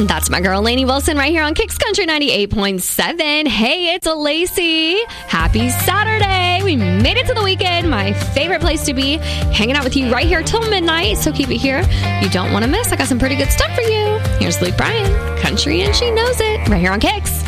That's my girl, Lainey Wilson, right here on Kicks Country 98.7. Hey, it's Lacey. Happy Saturday. We made it to the weekend. My favorite place to be. Hanging out with you right here till midnight. So keep it here. You don't want to miss. I got some pretty good stuff for you. Here's Luke Bryan. Country and She Knows It. Right here on Kicks.